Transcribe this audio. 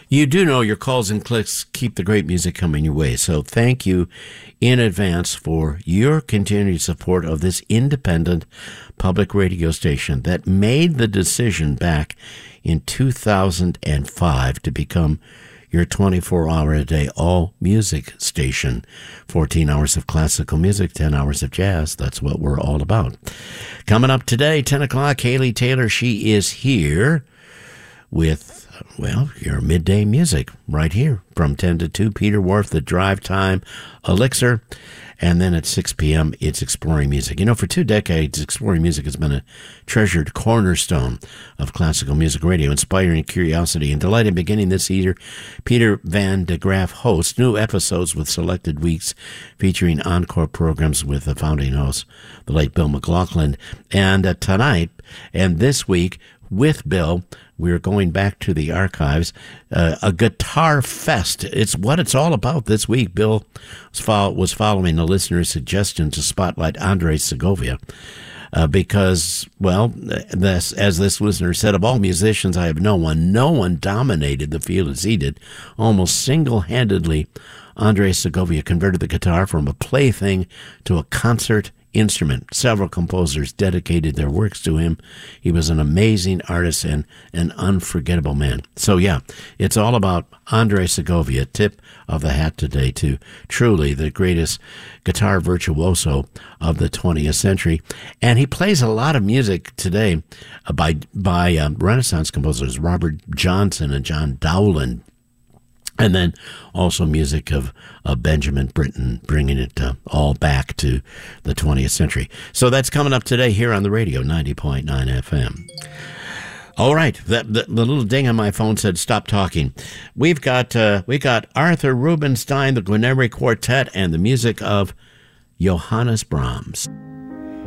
You do know your calls and clicks keep the great music coming your way. So thank you in advance for your continued support of this independent public radio station that made the decision back in 2005 to become your 24-hour-a-day all-music station. 14 hours of classical music, 10 hours of jazz. That's what we're all about. Coming up today, 10 o'clock, Haley Taylor. She is here with, well, your midday music right here from 10 to 2. Peter Wharf, the Drive Time Elixir. And then at 6 p.m., it's Exploring Music. You know, for 2 decades, Exploring Music has been a treasured cornerstone of classical music radio, inspiring curiosity and delight. In beginning this year, Peter Van de Graaf hosts new episodes with selected weeks featuring encore programs with the founding host, the late Bill McLaughlin. And tonight and this week with Bill, we're going back to the archives, a guitar fest. It's what it's all about this week. Bill was following a listener's suggestion to spotlight Andres Segovia because, well, as this listener said, of all musicians I have no one dominated the field as he did. Almost single-handedly, Andres Segovia converted the guitar from a plaything to a concert instrument. Several composers dedicated their works to him. He was an amazing artist and an unforgettable man. So yeah, it's all about Andres Segovia. Tip of the hat today to truly the greatest guitar virtuoso of the 20th century. And he plays a lot of music today by Renaissance composers Robert Johnson and John Dowland. And then also music of Benjamin Britten, bringing it all back to the 20th century. So that's coming up today here on the radio, 90.9 FM. All right, the little ding on my phone said stop talking. We got Arthur Rubinstein, the Guarneri Quartet, and the music of Johannes Brahms.